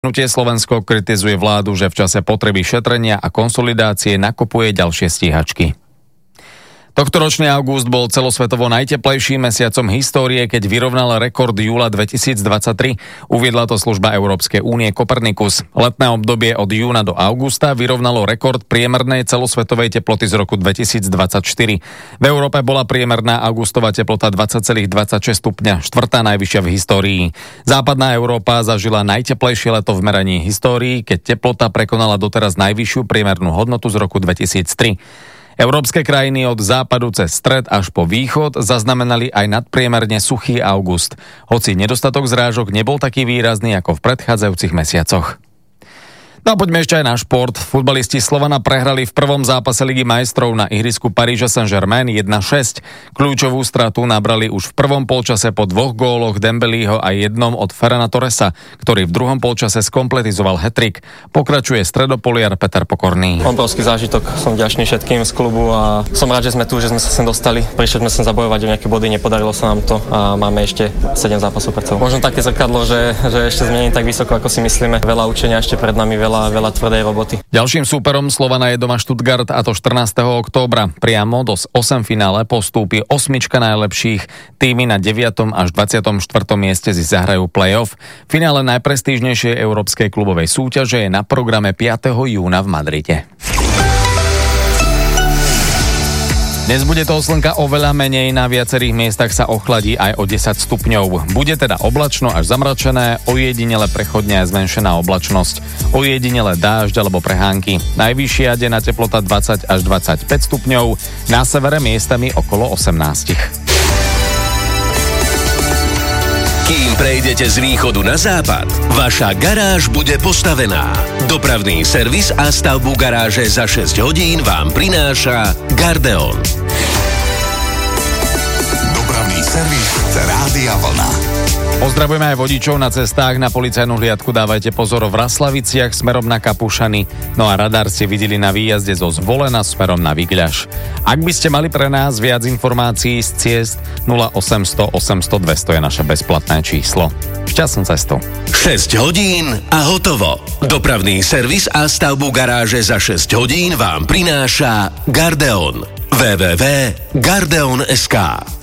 Hnutie Slovensko kritizuje vládu, že v čase potreby šetrenia a konsolidácie nakupuje ďalšie stíhačky. Tohtoročný august bol celosvetovo najteplejším mesiacom histórie, keď vyrovnal rekord júla 2023. Uviedla to služba Európskej únie Copernicus. Letné obdobie od júna do augusta vyrovnalo rekord priemernej celosvetovej teploty z roku 2024. V Európe bola priemerná augustová teplota 20,26 stupňa, štvrtá najvyššia v histórii. Západná Európa zažila najteplejšie leto v meraní histórii, keď teplota prekonala doteraz najvyššiu priemernú hodnotu z roku 2003. Európske krajiny od západu cez stred až po východ zaznamenali aj nadpriemerne suchý august, hoci nedostatok zrážok nebol taký výrazný ako v predchádzajúcich mesiacoch. No a poďme ešte aj na šport. Futbalisti Slovana prehrali v prvom zápase Ligy majstrov na ihrisku Paríža Saint-Germain 1-6. Kľúčovú stratu nabrali už v prvom polčase po 2 góloch Dembélého a jednom od Ferrana Torresa, ktorý v druhom polčase skompletizoval hat-trick. Pokračuje stredopoliar Peter Pokorný. Obrovský zážitok, som vďačný všetkým z klubu a som rád, že sme tu, že sme sa sem dostali. Prišli sme sem zabojovať o nejaké body, nepodarilo sa nám to a máme ešte 7 zápasov pred sebou. Možno také zrkadlo, že ešte sme nie tak vysoko, ako si myslíme. Veľa učenia ešte pred nami, veľa tvrdej roboty. Ďalším súperom Slovana je doma Stuttgart, a to 14. októbra. Priamo do 8 finále postúpi 8 najlepších. Týmy na 9. až 24. mieste si zahrajú play-off. Finále najprestížnejšej európskej klubovej súťaže je na programe 5. júna v Madride. Dnes bude toho slnka oveľa menej, na viacerých miestach sa ochladí aj o 10 stupňov. Bude teda oblačno až zamračené, ojedinele prechodne aj zmenšená oblačnosť, ojedinele dážď alebo prehánky. Najvyššia denná teplota 20 až 25 stupňov, na severe miestami okolo 18. Kým prejdete z východu na západ, vaša garáž bude postavená. Dopravný servis a stavbu garáže za 6 hodín vám prináša Gardeon. Dopravný servis Rádia Vlna. Pozdravujeme aj vodičov na cestách. Na policajnú hliadku dávajte pozor v Raslaviciach smerom na Kapušany. No a radar ste videli na výjazde zo Zvolena smerom na Vigľaš. Ak by ste mali pre nás viac informácií z ciest, 0800 800 200 je naše bezplatné číslo. Šťastnú cestu. 6 hodín a hotovo. Dopravný servis a stavbu garáže za 6 hodín vám prináša Gardeon. www.gardeon.sk